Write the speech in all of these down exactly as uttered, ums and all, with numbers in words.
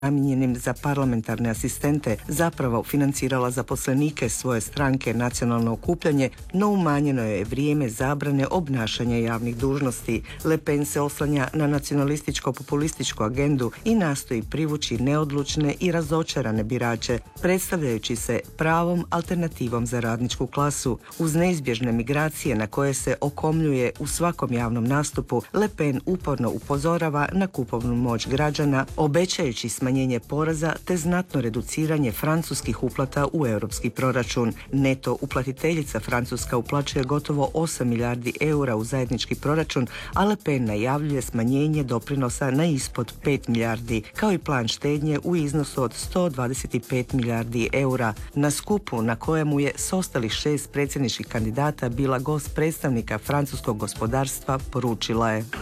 namijenjenim za parlamentarne asistente zapravo financirala zaposlenike svoje stranke Nacionalno okupljanje, no umanjeno je vrijeme zabrane obnašanja javnih dužnosti. Le Pen se oslanja na nacionalističko-populističku agendu i nastoji privući neodlučne i razočarane birače, predstavljajući se pravom alternativom za radničku klasu. Uz neizbježne migracije na koje se okomljuje u svakom javnom nastupu, Le Pen uporno upozorava na kupovnu moć građana, obećajući smanjenje poreza te znatno reduciranje francuskih uplata u europski proračun. Neto uplatiteljica Francuska uplaćuje gotovo osam milijardi eura u zajednički proračun, a Le Pen najavljuje smanjenje doprinosa na ispod pet milijardi, kao i plan štednje u iznosu od sto dvadeset pet milijardi eura. Na skupu na kojemu je s ostalih šest predsjedničkih kandidata bila gost predstavnika francuskog gospodarstva, poručila je: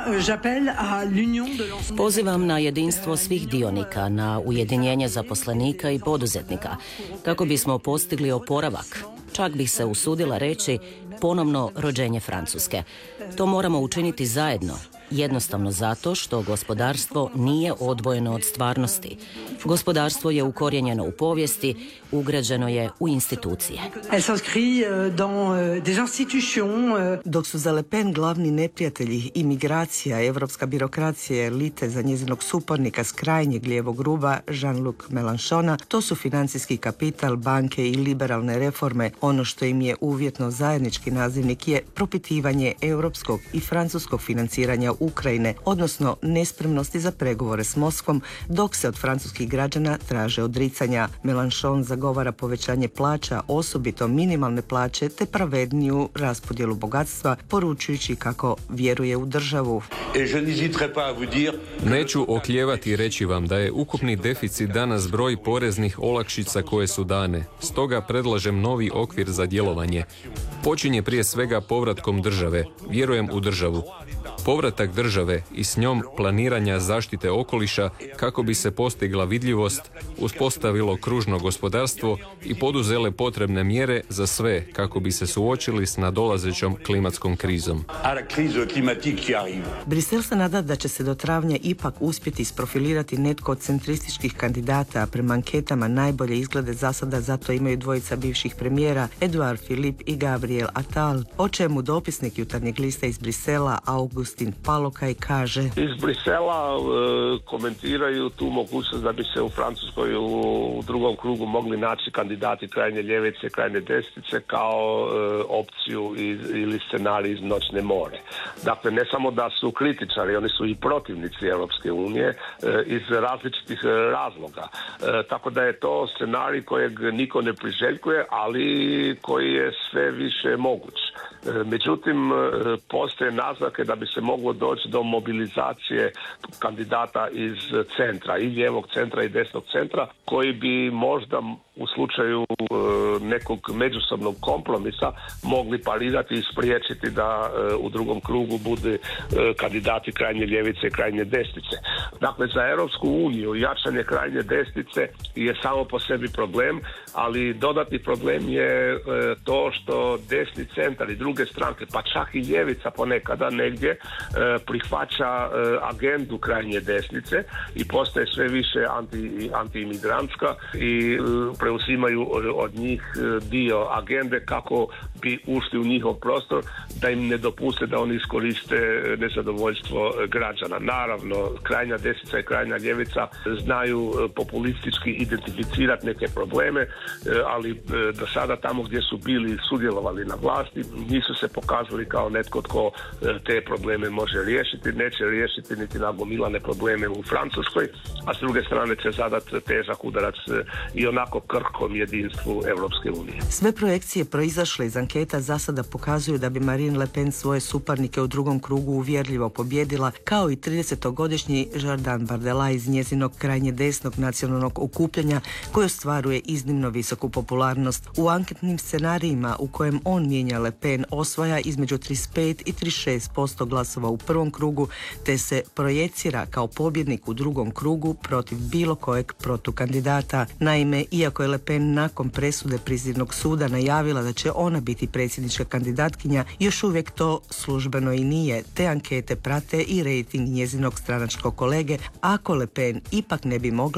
Pozivam na jedinstvo svih dionika, na ujedinjenje zaposlenika i poduzetnika, kako bismo postigli oporavak. Čak bih se usudila reći ponovno rođenje Francuske. To moramo učiniti zajedno, jednostavno zato što gospodarstvo nije odvojeno od stvarnosti. Gospodarstvo je ukorijenjeno u povijesti, ugrađeno je u institucije. Dok su za Le Pen glavni neprijatelji imigracija, evropska birokracija, elite za njezinog suparnika s krajnjeg lijevog ruba Jean-Luc Mélenchona, to su financijski kapital, banke i liberalne reforme. Ono što im je uvjetno zajednički nazivnik je propitivanje europskog i francuskog financiranja Ukrajine, odnosno nespremnosti za pregovore s Moskvom, dok se od francuskih građana traže odricanja. Mélenchon zagovara povećanje plaća, osobito minimalne plaće, te pravedniju raspodjelu bogatstva, poručujući kako vjeruje u državu. Neću oklijevati reći vam da je ukupni deficit danas broj poreznih olakšica koje su dane. Stoga predlažem novi okvir za djelovanje. Počinje prije svega povratkom države. Vjerujem u državu. Povratak države i s njom planiranja zaštite okoliša kako bi se postigla vidljivost, uspostavilo kružno gospodarstvo i poduzele potrebne mjere za sve kako bi se suočili s nadolazećom klimatskom krizom. Brisel se nada da će se do travnja ipak uspjeti isprofilirati netko od centrističkih kandidata, a prema anketama najbolje izglede za sada zato imaju dvojica bivših premijera, Edouard Philippe i Gabriel Attal, o čemu dopisnik Jutarnjeg lista iz Brisela Augustin Palokaj kaže: Iz Brisela e, komentiraju tu mogućnost da bi se u Francuskoj u, u drugom krugu mogli naći kandidati krajnje ljevice, krajnje desnice kao e, opciju iz, ili scenarij iz Noćne more. Dakle, ne samo da su kritičari, oni su i protivnici Europske unije e, iz različitih razloga. E, tako da je to scenarij kojeg niko ne priželjkuje, ali koji je sve više moguć. Međutim, postoje naznake da bi se moglo doći do mobilizacije kandidata iz centra, i lijevog centra i desnog centra, koji bi možda u slučaju nekog međusobnog kompromisa mogli parirati i spriječiti da u drugom krugu bude kandidati krajnje ljevice i krajnje desnice. Dakle, za Europsku uniju jačanje krajnje desnice je samo po sebi problem, ali dodatni problem je to što desni centar i druge stranke, pa čak i ljevica ponekada negdje, prihvaća agendu krajnje desnice i postaje sve više anti, anti-imigrantska i preuzimaju od njih dio agende kako bi ušli u njihov prostor, da im ne dopuste da oni iskoriste nezadovoljstvo građana. Naravno, krajnja desnica i krajnja ljevica znaju populistički identificirati neke probleme, ali do sada tamo gdje su bili sudjelovali na vlasti nisu se pokazali kao netko tko te probleme može riješiti, neće riješiti niti nagomilane probleme u Francuskoj, a s druge strane će zadati težak udarac i onako krhkom jedinstvu Europske unije. Sve projekcije proizašle iz anketa za sada pokazuju da bi Marine Le Pen svoje suparnike u drugom krugu uvjerljivo pobjedila, kao i tridesetogodišnji Jordan Bardella iz njezinog krajnje desnog nacionalnog okupljanja, koji ostvaruje iznimno visoku popularnost. U anketnim scenarijima u kojem on mijenja Le Pen osvaja između trideset pet i trideset šest posto glasova u prvom krugu, te se projecira kao pobjednik u drugom krugu protiv bilo kojeg protukandidata. Naime, iako je Le Pen nakon presude prizivnog suda najavila da će ona biti predsjednička kandidatkinja, još uvijek to službeno i nije, te ankete prate i rejting njezinog stranačkog kolege. Ako Le Pen ipak ne bi mogla